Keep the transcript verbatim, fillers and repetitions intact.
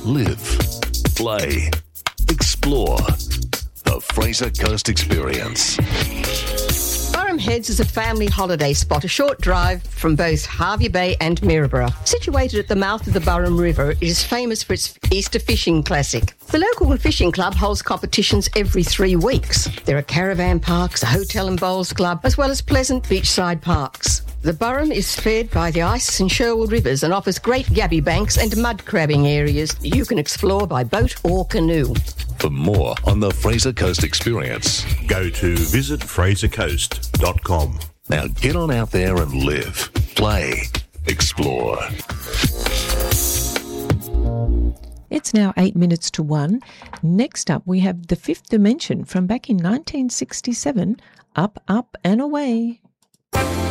live, play, explore. The Fraser Coast Experience. Burrum Heads is a family holiday spot, a short drive from both Hervey Bay and Maryborough. Situated at the mouth of the Burrum River, it is famous for its Easter Fishing Classic. The local fishing club holds competitions every three weeks. There are caravan parks, a hotel and bowls club, as well as pleasant beachside parks. The Burrum is fed by the Ice and Sherwood rivers and offers great gabby banks and mud crabbing areas you can explore by boat or canoe. For more on the Fraser Coast Experience, go to visit fraser coast dot com. Now get on out there and live, play, explore. It's now eight minutes to one. Next up, we have The Fifth Dimension from back in nineteen sixty-seven, Up, Up and Away.